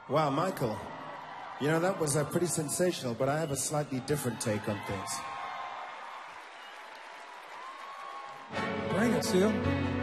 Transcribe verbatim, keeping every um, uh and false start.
Wow, Michael, you know, that was uh, pretty sensational, but I have a slightly different take on things. Bring it, Seal.